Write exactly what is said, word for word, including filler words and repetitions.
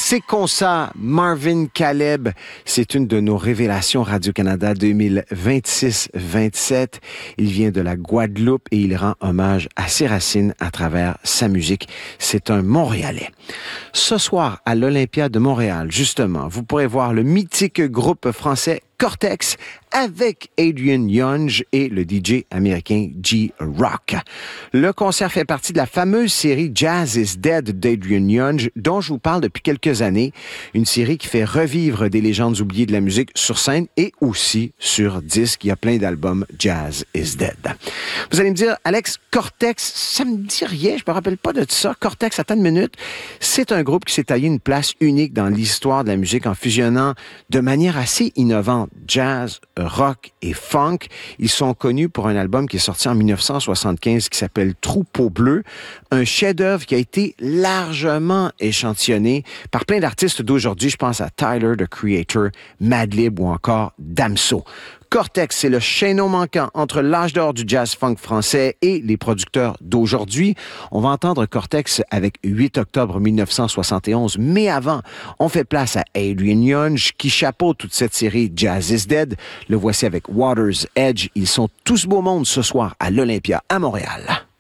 C'est comme ça, Marvin Caleb, c'est une de nos révélations Radio-Canada deux mille vingt-six vingt-sept. Il vient de la Guadeloupe et il rend hommage à ses racines à travers sa musique. C'est un Montréalais. Ce soir, à l'Olympia de Montréal, justement, vous pourrez voir le mythique groupe français Cortex avec Adrian Younge et le D J américain G-Rock. Le concert fait partie de la fameuse série Jazz is Dead d'Adrian Younge, dont je vous parle depuis quelques années. Une série qui fait revivre des légendes oubliées de la musique sur scène et aussi sur disque. Il y a plein d'albums Jazz is Dead. Vous allez me dire, Alex, Cortex, ça me dit rien, je me rappelle pas de ça. Cortex, attends une minute. C'est un groupe qui s'est taillé une place unique dans l'histoire de la musique en fusionnant de manière assez innovante jazz, rock et funk. Ils sont connus pour un album qui est sorti en dix-neuf cent soixante-quinze qui s'appelle Troupeau bleu, un chef-d'œuvre qui a été largement échantillonné par plein d'artistes d'aujourd'hui. Je pense à Tyler, the Creator, Madlib ou encore Damso. Cortex, c'est le chaînon manquant entre l'âge d'or du jazz funk français et les producteurs d'aujourd'hui. On va entendre Cortex avec huit octobre dix-neuf cent soixante et onze, mais avant, on fait place à Adrian Younge qui chapeaute toute cette série Jazz is Dead. Le voici avec Water's Edge. Ils sont tous beau monde ce soir à l'Olympia à Montréal.